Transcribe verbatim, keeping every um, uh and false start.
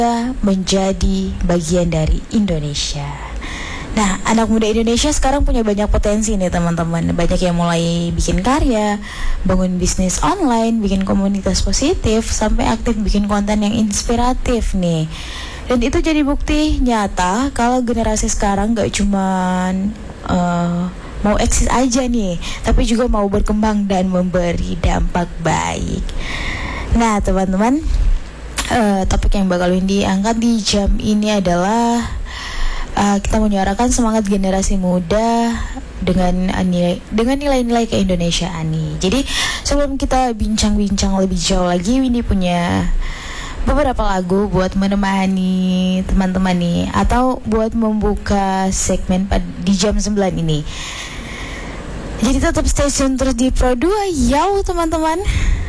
menjadi bagian dari Indonesia. Nah, anak muda Indonesia sekarang punya banyak potensi nih teman-teman. Banyak yang mulai bikin karya, bangun bisnis online, bikin komunitas positif, sampai aktif bikin konten yang inspiratif nih. Dan itu jadi bukti nyata kalau generasi sekarang gak cuman uh, mau eksis aja nih, tapi juga mau berkembang dan memberi dampak baik. Nah teman-teman, uh, topik yang bakal Windy angkat di jam ini adalah uh, kita menyuarakan semangat generasi muda dengan nilai dengan nilai-nilai keindonesiaan nih. Jadi sebelum kita bincang-bincang lebih jauh lagi, Windy punya beberapa lagu buat menemani teman-teman nih, atau buat membuka segmen di jam sembilan ini. Jadi tetap stay tune terus di Pro dua, yo teman-teman.